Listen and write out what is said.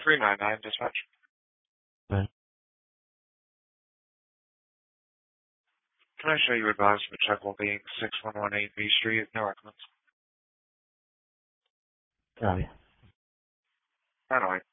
399 dispatch. Okay. Can I show you advised the check will be 6118 B Street, no recommends. Copy. Right away.